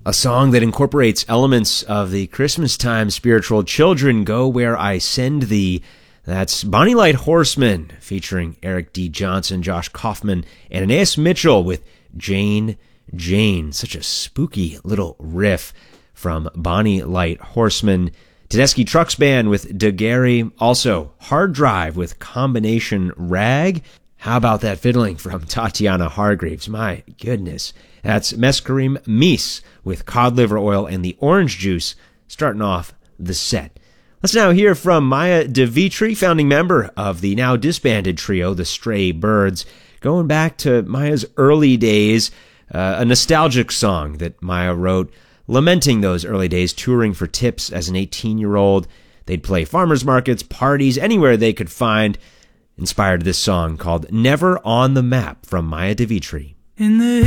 A song that incorporates elements of the Christmas time spiritual Children Go Where I Send Thee. That's Bonnie Light Horseman, featuring Eric D. Johnson, Josh Kaufman, and Anais Mitchell with Jane, Jane. Such a spooky little riff from Bonnie Light Horseman. Tedeschi Trucks Band with Daguerre. Also, Hard Drive with Combination Rag. How about that fiddling from Tatiana Hargreaves? My goodness. That's Mescarim Meese with Cod Liver Oil and the Orange Juice, starting off the set. Let's now hear from Maya DeVitri, founding member of the now disbanded trio, the Stray Birds. Going back to Maya's early days, a nostalgic song that Maya wrote, lamenting those early days, touring for tips as an 18-year-old. They'd play farmers markets, parties, anywhere they could find. Inspired this song called Never on the Map from Maya DeVitri. In the